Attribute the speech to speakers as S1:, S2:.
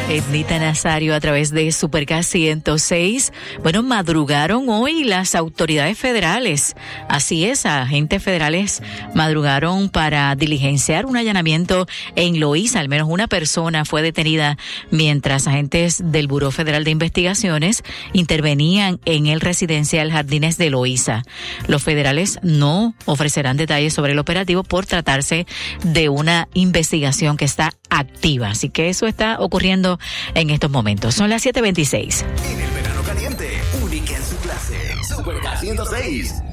S1: Ednita Nazario a través de Supercast 106. Bueno, madrugaron hoy las autoridades federales. Así es, agentes federales madrugaron para diligenciar un allanamiento en Loíza. Al menos una persona fue detenida mientras agentes del Buró Federal de Investigaciones intervenían en el residencial Jardines de Loíza. Los federales no ofrecerán detalles sobre el operativo por tratarse de una investigación que está activa. Así que eso está ocurriendo en estos momentos. Son las 7:26.
S2: En el verano caliente, única en su clase. Supercast 106.